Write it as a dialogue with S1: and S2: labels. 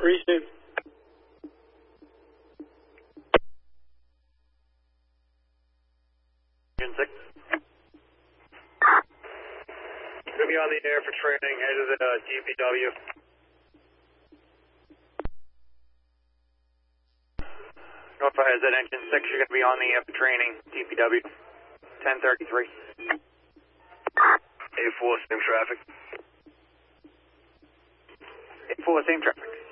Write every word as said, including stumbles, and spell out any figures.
S1: Receive.
S2: Engine six.
S3: Going to be on the air for training, headed to uh, D P W.
S2: North Fire, is that engine six? You're going to be on the air for training, D P W. ten thirty-three.
S3: A four, same traffic.
S2: A four, same traffic.